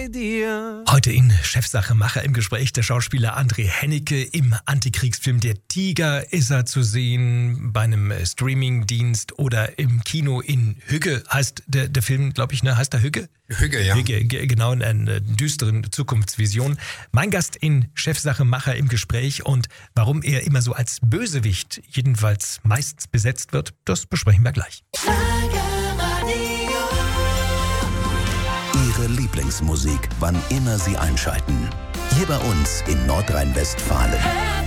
dir. Heute in Chefsache Macher im Gespräch der Schauspieler André Hennecke. Im Antikriegsfilm Der Tiger ist er zu sehen, bei einem Streamingdienst oder im Kino in Hügge. Heißt der Film, glaube ich, ne? Heißt der Hügge? Hügge, ja. Hügge, genau, in einer düsteren Zukunftsvision. Mein Gast in Chefsache Macher im Gespräch und warum er immer so als Bösewicht jedenfalls meistens besetzt wird, das besprechen wir gleich. Ihre Lieblingsmusik, wann immer Sie einschalten. Hier bei uns in Nordrhein-Westfalen.